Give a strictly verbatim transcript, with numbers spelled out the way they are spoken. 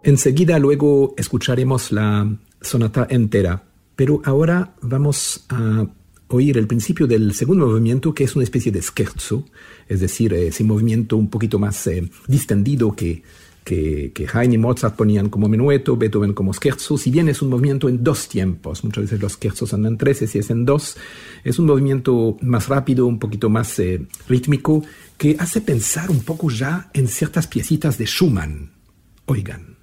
Enseguida luego escucharemos la sonata entera, pero ahora vamos a oír el principio del segundo movimiento, que es una especie de scherzo, es decir, ese movimiento un poquito más eh, distendido que, que, que Haydn y Mozart ponían como menueto, Beethoven como scherzo. Si bien es un movimiento en dos tiempos, muchas veces los scherzos andan en tres, si es en dos, es un movimiento más rápido, un poquito más eh, rítmico, que hace pensar un poco ya en ciertas piecitas de Schumann. Oigan.